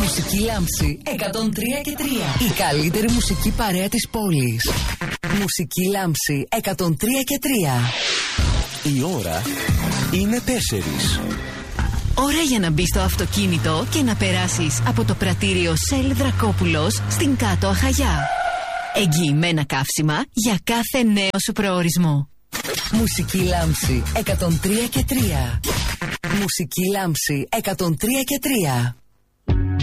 Μουσική Λάμψη 103 και 3. Η καλύτερη μουσική παρέα της πόλης. Μουσική Λάμψη 103 και 3. Η ώρα είναι 4. Ώρα για να μπεις στο αυτοκίνητο και να περάσεις από το πρατήριο Σελ Δρακόπουλος στην Κάτω Αχαγιά. Εγγυημένα καύσιμα για κάθε νέο σου προορισμό. Μουσική Λάμψη 103 και 3. Μουσική Λάμψη 103 και 3.